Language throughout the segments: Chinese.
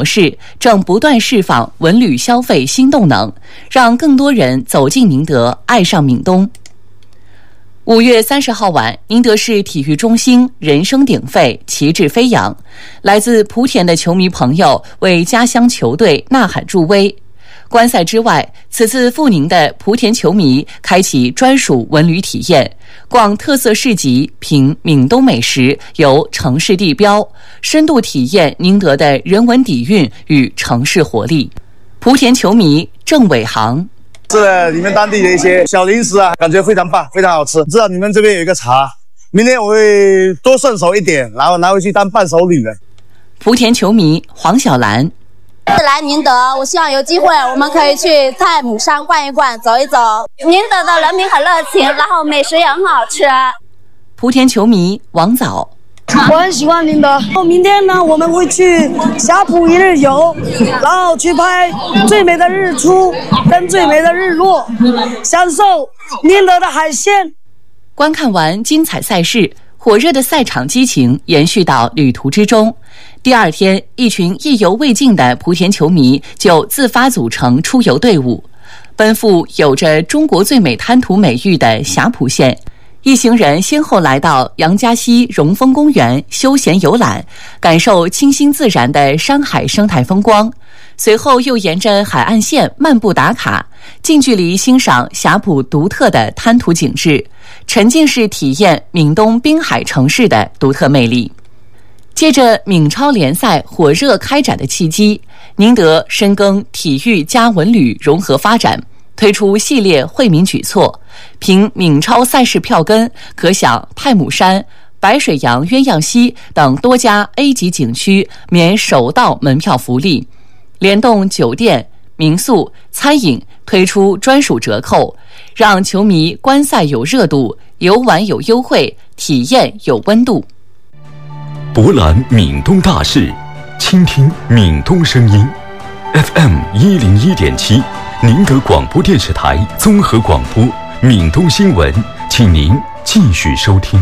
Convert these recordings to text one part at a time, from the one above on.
模式正不断释放文旅消费新动能，让更多人走进宁德，爱上闽东。5月30号晚，宁德市体育中心人声鼎沸，旗帜飞扬，来自莆田的球迷朋友为家乡球队呐喊助威。观赛之外，此次赴宁的莆田球迷开启专属文旅体验，逛特色市集，品闽东美食，游城市地标，深度体验宁德的人文底蕴与城市活力。莆田球迷郑伟航： 吃了你们当地的一些小零食啊，感觉非常棒，非常好吃。知道你们这边有一个茶，明天我会多顺手一点，然后拿回去当伴手礼的。 莆田球迷黄小兰： 来宁德，我希望有机会我们可以去太母山逛一逛，走一走。宁德的人民很热情，然后美食也很好吃。 莆田球迷王早： 我很喜欢宁德。明天呢，我们会去霞浦一日游，然后去拍最美的日出跟最美的日落，享受宁德的海鲜。 观看完精彩赛事，火热的赛场激情延续到旅途之中。第二天，一群意犹未尽的莆田球迷就自发组成出游队伍，奔赴有着中国最美滩涂美誉的霞浦县。一行人先后来到杨家溪荣丰公园休闲游览，感受清新自然的山海生态风光，随后又沿着海岸线漫步打卡，近距离欣赏霞浦独特的滩涂景致，沉浸式体验闽东滨海城市的独特魅力。借着闽超联赛火热开展的契机，宁德深耕体育加文旅融合发展，推出系列惠民举措，凭闽超赛事票根可享太母山、白水洋鸳鸯溪等多家 A 级景区免首道门票福利，联动酒店、民宿、餐饮推出专属折扣，让球迷观赛有热度，游玩有优惠，体验有温度。 博览闽东大事，倾听闽东声音。FM 101.7，宁德广播电视台综合广播，闽东新闻，请您继续收听。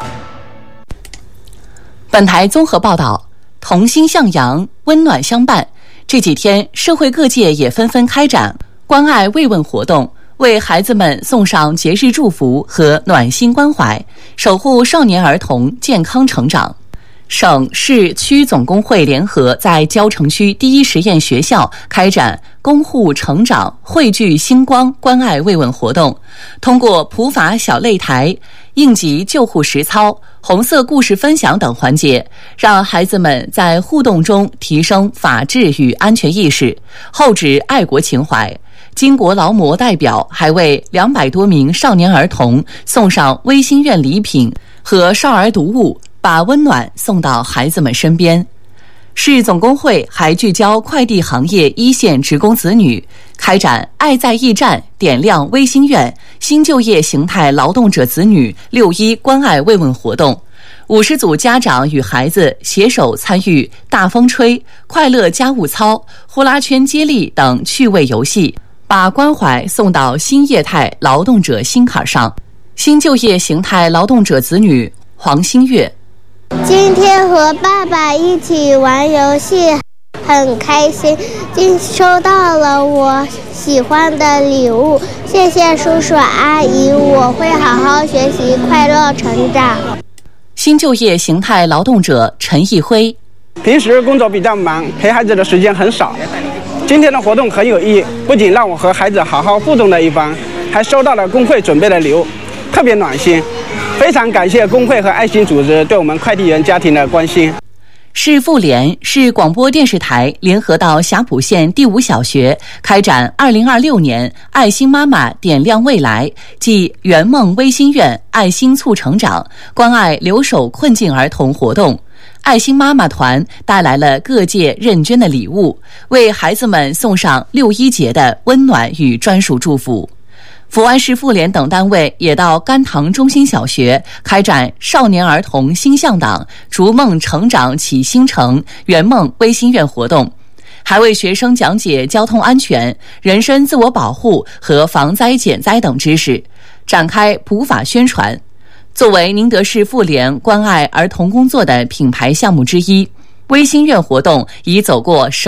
本台综合报道：同心向阳，温暖相伴。这几天，社会各界也纷纷开展关爱慰问活动，为孩子们送上节日祝福和暖心关怀，守护少年儿童健康成长。省市区总工会联合在蕉城区第一实验学校开展公护成长汇聚星光关爱慰问活动，通过普法小擂台、应急救护实操、红色故事分享等环节，让孩子们在互动中提升法治与安全意识，厚植爱国情怀。巾帼劳模代表还为200多名少年儿童送上微心愿礼品和少儿读物，把温暖送到孩子们身边。市总工会还聚焦快递行业一线职工子女，开展爱在驿站点亮微心愿新就业形态劳动者子女6·1关爱慰问活动，50组家长与孩子携手参与大风吹、快乐家务操、呼啦圈接力等趣味游戏，把关怀送到新业态劳动者心坎上。新就业形态劳动者子女黄新月： 今天和爸爸一起玩游戏，很开心，收到了我喜欢的礼物，谢谢叔叔阿姨，我会好好学习，快乐成长。 新就业形态劳动者陈义辉： 平时工作比较忙，陪孩子的时间很少，今天的活动很有意义，不仅让我和孩子好好互动了一番，还收到了工会准备的礼物，特别暖心。非常感谢工会和爱心组织对我们快递员家庭的关心。 市妇联、市广播电视台联合到霞浦县第5小学开展2026年爱心妈妈点亮未来暨圆梦微心愿爱心促成长关爱留守困境儿童活动。爱心妈妈团带来了各界认捐的礼物，为孩子们送上6·1节的温暖与专属祝福。福安市妇联等单位也到甘棠中心小学开展少年儿童心向党逐梦成长启新城圆梦微心愿活动，还为学生讲解交通安全、人身自我保护和防灾减灾等知识，展开普法宣传。作为宁德市妇联关爱儿童工作的品牌项目之一，微心愿活动已走过